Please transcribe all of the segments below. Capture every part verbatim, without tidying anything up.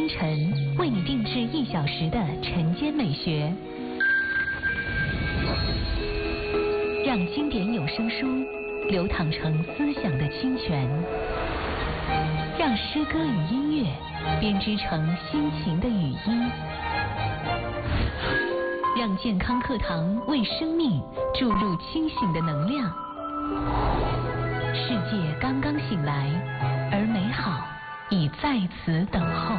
清晨为你定制一小时的晨间美学，让经典有声书流淌成思想的清泉，让诗歌与音乐编织成心情的语音，让健康课堂为生命注入清醒的能量。世界刚刚醒来，而美好已在此等候。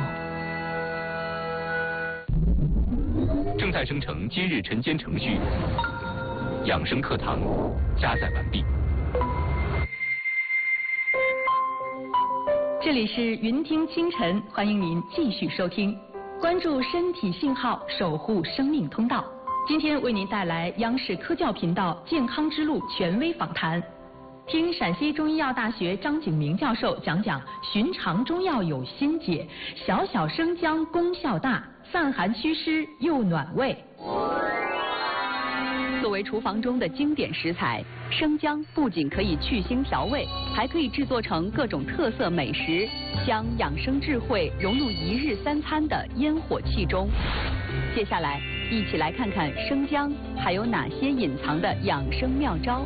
正在生成今日晨间程序，养生课堂加载完毕。 这里是云听清晨，欢迎您继续收听，关注身体信号，守护生命通道。今天为您带来央视科教频道健康之路权威访谈，听陕西中医药大学张景明教授讲讲寻常中药有新解，小小生姜功效大，散寒祛湿又暖胃。作为厨房中的经典食材，生姜不仅可以去腥调味，还可以制作成各种特色美食，将养生智慧融入一日三餐的烟火气中。接下来，一起来看看生姜还有哪些隐藏的养生妙招。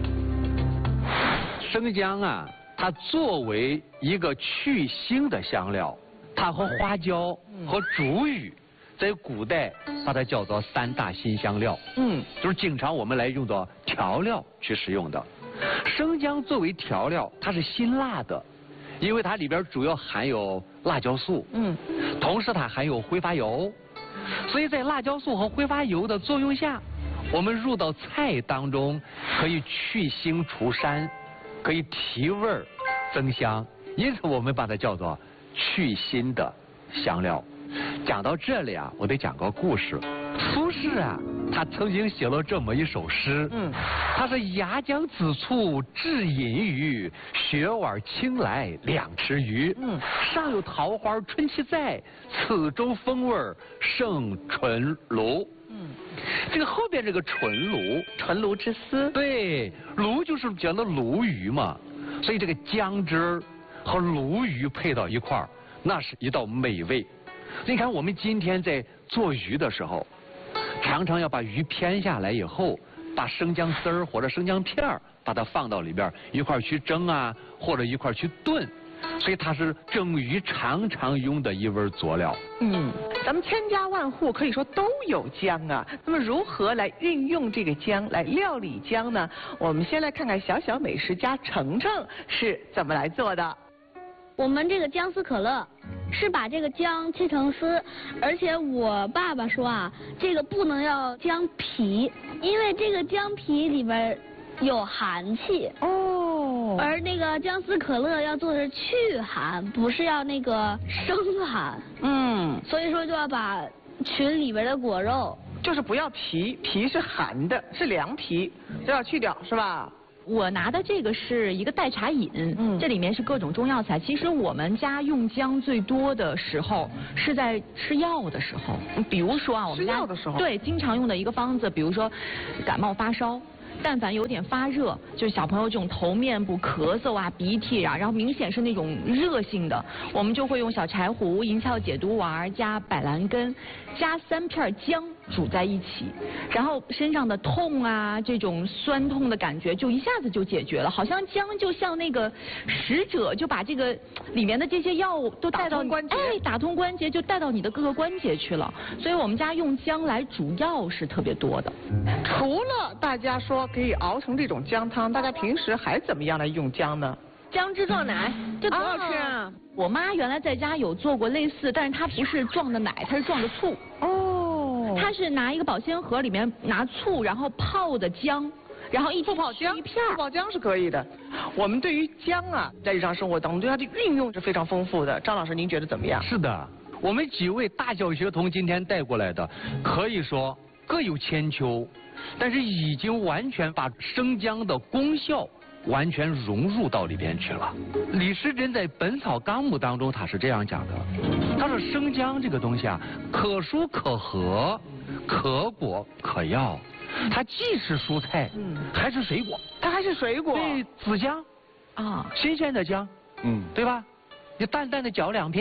生姜啊，它作为一个去腥的香料，它和花椒和竹芋在古代把它叫做三大辛香料，嗯，就是经常我们来用作调料去使用的。生姜作为调料，它是辛辣的，因为它里边主要含有辣椒素，嗯，同时它含有挥发油，所以在辣椒素和挥发油的作用下，我们入到菜当中可以去腥除膻，可以提味儿增香，因此我们把它叫做去腥的香料。讲到这里啊，我得讲个故事。苏轼啊，他曾经写了这么一首诗，嗯，他是牙姜子醋制饮鱼，雪碗青来两池鱼，嗯，上有桃花春其在，此中风味胜纯鲈。嗯，这个后边这个纯鲈， 纯鲈之丝， 对，鲈就是讲的鲈鱼嘛，所以这个姜汁儿和鲈鱼配到一块儿，那是一道美味。你看我们今天在做鱼的时候，常常要把鱼片下来以后，把生姜丝儿或者生姜片儿把它放到里边一块儿去蒸啊，或者一块儿去炖，所以它是蒸鱼常常用的一味佐料。 嗯，咱们千家万户可以说都有姜啊，那么如何来运用这个姜来料理姜呢？我们先来看看小小美食家程程是怎么来做的。 我们这个姜丝可乐是把这个姜切成丝，而且我爸爸说啊，这个不能要姜皮，因为这个姜皮里边有寒气。哦。而那个姜丝可乐要做的是去寒，不是要那个生寒。嗯。所以说就要把群里边的果肉， 就是不要皮，皮是寒的，是凉皮，都要去掉，是吧？ 我拿的这个是一个代茶饮，嗯，这里面是各种中药材。其实我们家用姜最多的时候是在吃药的时候，比如说啊，我们家吃药的时候， 对，经常用的一个方子，比如说感冒发烧。但凡有点发热，就是小朋友这种头面部咳嗽啊、鼻涕啊，然后明显是那种热性的，我们就会用小柴胡、银翘解毒丸加百兰根，加三片姜煮在一起，然后身上的痛啊、这种酸痛的感觉就一下子就解决了，好像姜就像那个使者，就把这个里面的这些药都带到关节， 哎，打通关节就带到你的各个关节去了。所以我们家用姜来煮药是特别多的。 除了大家说可以熬成这种姜汤，大家平时还怎么样来用姜呢？ 姜汁撞奶，这多好吃啊！ 啊我妈原来在家有做过类似，但是她不是撞的奶，她是撞的醋。哦。她是拿一个保鲜盒，里面拿醋，然后泡的姜，然后一醋泡姜一片醋泡姜是可以的。我们对于姜啊，在日常生活当中对它的运用是非常丰富的。张老师，您觉得怎么样？ 是的，我们几位大小学童今天带过来的，可以说各有千秋，但是已经完全把生姜的功效完全融入到里边去了。李时珍在《本草纲目》当中他是这样讲的，他说生姜这个东西啊，可蔬可和，可果可药，它既是蔬菜，嗯，还是水果， 它还是水果。 对，紫姜啊，新鲜的姜，嗯，对吧？你淡淡的嚼两片，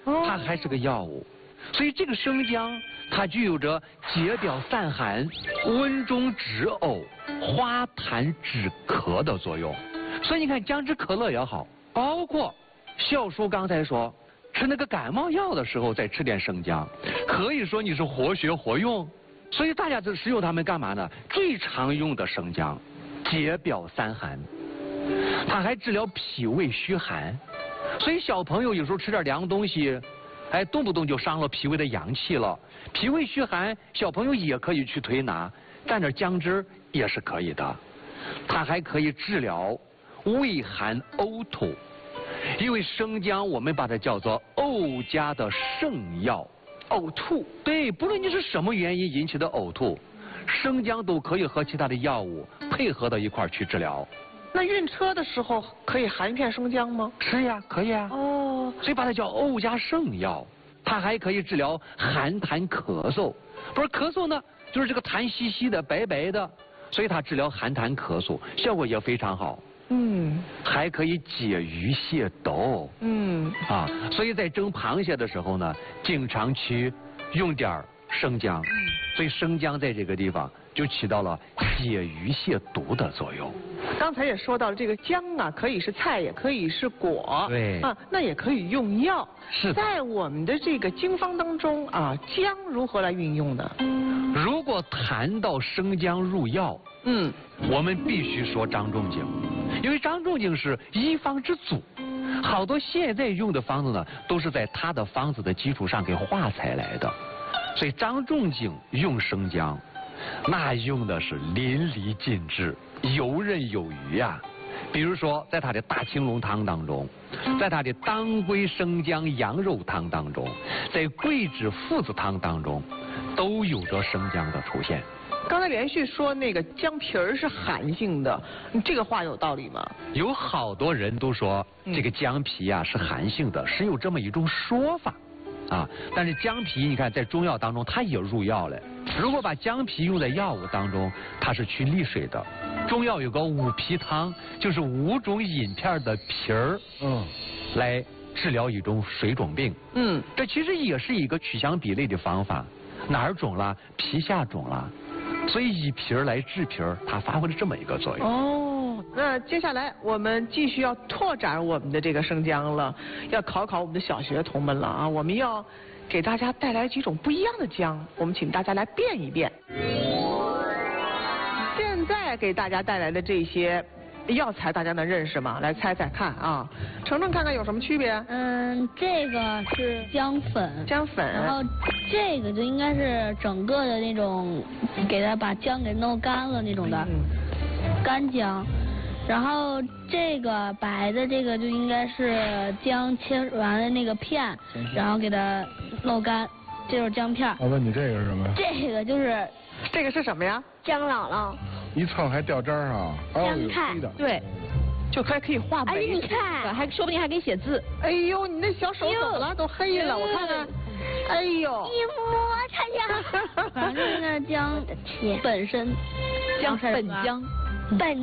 它还是个药物。所以这个生姜它具有着解表散寒、温中止呕、化痰止咳的作用。所以你看姜汁可乐也好，包括孝叔刚才说吃那个感冒药的时候再吃点生姜，可以说你是活学活用。所以大家都使用它们干嘛呢？最常用的生姜解表散寒，它还治疗脾胃虚寒。所以小朋友有时候吃点凉东西，哎，动不动就伤了脾胃的阳气了。脾胃虚寒，小朋友也可以去推拿，蘸点姜汁也是可以的。它还可以治疗胃寒呕吐，因为生姜我们把它叫做呕家的圣药。 呕吐， 对，不论你是什么原因引起的呕吐，生姜都可以和其他的药物配合到一块儿去治疗。 那晕车的时候可以含一片生姜吗？ 是呀，可以啊。 哦， 所以把它叫呕家圣药。它还可以治疗寒痰咳嗽，不是咳嗽呢，就是这个痰稀稀的、白白的，所以它治疗寒痰咳嗽效果也非常好。 嗯， 还可以解鱼蟹斗。嗯，啊，所以在蒸螃蟹的时候呢，经常去用点儿生姜，所以生姜在这个地方就起到了解鱼蟹毒的作用。 刚才也说到了，这个姜啊，可以是菜，也可以是果。 对啊，那也可以用药。 是的。 在我们的这个经方当中啊，姜如何来运用呢？ 如果谈到生姜入药，嗯，我们必须说张仲景，因为张仲景是医方之祖，好多现在用的方子呢，都是在他的方子的基础上给化裁来的，所以张仲景用生姜，那用的是淋漓尽致，游刃有余呀、啊。比如说，在他的大青龙汤当中，在他的当归生姜羊肉汤当中，在桂枝附子汤当中，都有着生姜的出现。 刚才连续说那个姜皮儿是寒性的，这个话有道理吗？ 有好多人都说这个姜皮啊是寒性的，是有这么一种说法啊。但是姜皮你看在中药当中它也入药了，如果把姜皮用在药物当中，它是去利水的。中药有个五皮汤，就是五种饮片的皮儿，嗯，来治疗一种水肿病。嗯，这其实也是一个取香比类的方法。哪儿肿了？皮下肿了，所以以皮儿来治皮儿，它发挥了这么一个作用。 哦，那接下来我们继续要拓展我们的这个生姜了，要考考我们的小学童们了啊！我们要给大家带来几种不一样的姜，我们请大家来辨一辨。现在给大家带来的这些药材，大家能认识吗？来猜猜看啊！程程看看有什么区别？ 嗯，这个是姜粉， 姜粉， 然后这个就应该是整个的那种，给它把姜给弄干了那种的，嗯、干姜。然后这个白的这个就应该是姜切完的那个片，然后给它弄干，这就是姜片。 我问你这个是什么呀？ 这个就是， 这个是什么呀？ 姜姥姥。 一蹭还掉渣儿啊！ 姜菜， 对， 就还可以画眉。 哎，你看， 还说不定还可以写字。 哎呦，你那小手怎么了？都黑了，我看看。哎呦， 一摸它呀，反正那姜皮本身， 姜本姜， 本。